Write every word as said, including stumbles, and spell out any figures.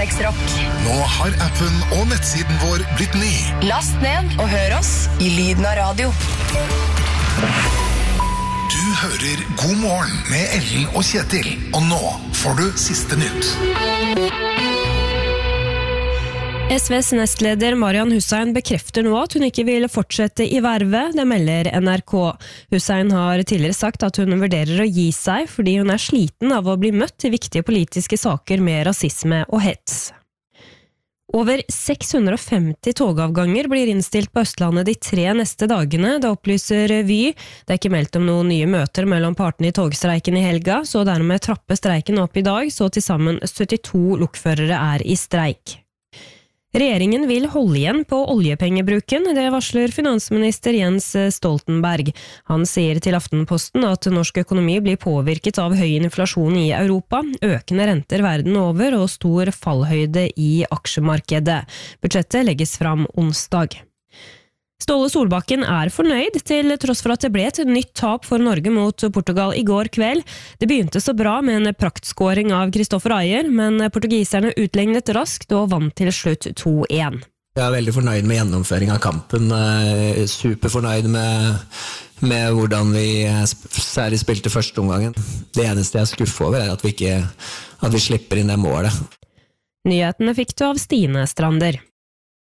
Essex Rock. Nå har appen og nettsiden vår blitt ny. Last ned og hør oss i lyden av radio. Du hører God morgen med Ellen og Kjetil. Og nå får du siste nytt. S V's nestleder Marian Hussein bekrefter nå at hun ikke vil fortsette i vervet, det melder N R K. Hussein har tidligere sagt at hun vurderer å gi seg fordi hun er sliten av å bli møtt i viktige politiske saker med rasisme og hets. Over seks hundre og femti togavganger blir innstilt på Østlandet de tre neste dagene, det opplyser Vy. Det er ikke meldt om noen nye møter mellom partene i togstreiken i helga, så dermed trapper streiken opp i dag, så til sammen syttito lokførere er i streik. Regjeringen vil holde igjen på oljepengebruken, det varsler finansminister Jens Stoltenberg. Han sier til Aftenposten at norsk økonomi blir påvirket av høy inflasjon i Europa, økende renter verden over og stor fallhøyde i aksjemarkedet. Budsjettet legges fram onsdag. Ståle Solbakken er fornøyd til tross for at det ble et nytt tap for Norge mot Portugal i går kveld. Det begynte så bra med en praktskåring av Kristoffer Ajer, men portugiserne utlignet raskt og vant til slutt to én. Jeg er veldig fornøyd med gjennomføring av kampen, superfornøyd med, med hvordan vi særlig spilte første omgangen. Det eneste jeg er skuffet over er at vi, ikke, at vi slipper inn det målet. Nyhetene fikk du av Stine Strander.